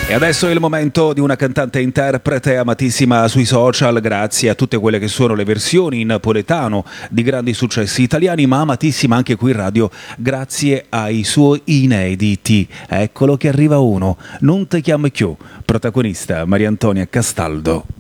E adesso è il momento di una cantante interprete amatissima sui social grazie a tutte quelle che sono le versioni in napoletano di grandi successi italiani, ma amatissima anche qui in radio grazie ai suoi inediti. Eccolo che arriva uno, Non te chiami più, protagonista Maria Antonia Castaldo.